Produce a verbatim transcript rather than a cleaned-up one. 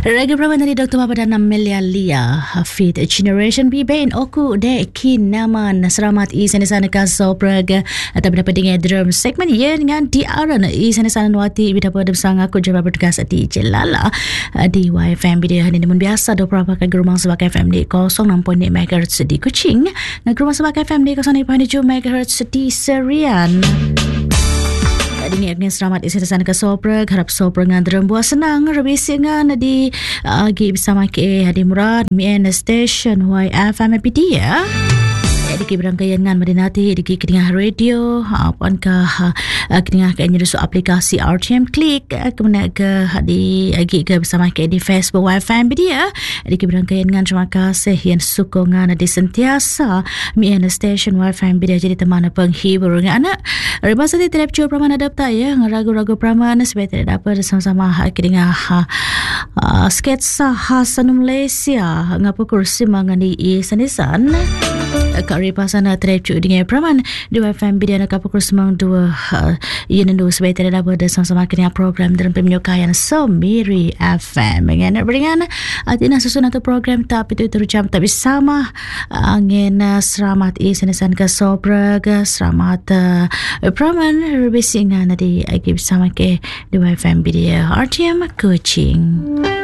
Raga Praman dari Doktor Mapadana Melia Lia Hafid Generation B Ben Oku De Kin Naman Selamat I sana sana kaso praga atau berapa dengan drum segmen ya dengan di aran I sana sana nuati berapa ada sang aku jawab bertugas di Jelala di Y F M video ini namun biasa do berapa ke gerumang sebagai F M di kosong enam koma enam megahertz di Kuching dan gerumang sebagai F M di kosong enam koma tujuh megahertz di Serian. Ini agnes selamat isi sana ke sopra harap sopra ngan buah senang rebisi ngan di agi bersama ke Hadi Murad M N Station Y F M P D ya. Diki berangkaian ngan madinati diki kedengah radio apaan ke kedengah ke nyerusu aplikasi R T M Click kemudian ke di agi ke bersama ke di Facebook Y F M dia diki berangkaian ngan terima kasih yang sokongan di sentiasa M N Station Y F M dia jadi teman penghibur ngan anak riba sati terap jua praman adapta ya ragu-ragu praman supaya tidak dapat sama-sama kedengah uh, sketsa khas Malaysia ngapa kursi mangani i sanisan Kak Ripa sana terhadap dengan Praman dua F M Bidiana Kapukul Semang dua Yunan dua supaya tidak dapat ada sama-sama kena program dalam penyukayan Semiri F M dengan beringan Atina susun atau program tak itu terucap tapi sama angin selamat i senesan ke sobraga selamat Praman rebisingan di agi bersama ke dua F M Bidia R T M Kuching.